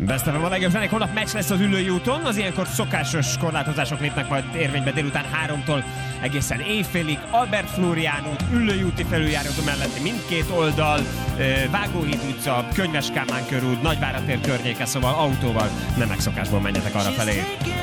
Best of a legjobb zenék, holnap meccs lesz az Üllői úton, az ilyenkor szokásos korlátozások lépnek majd érvénybe délután 3-tól egészen éjfélig. Albert Flórián út, Üllői úti felüljárótó melletti mindkét oldal, Vágóhíd utca, Könyves Kálmán körút, Nagyvárad tér környéke, szóval autóval nem megszokásból menjetek arra felé.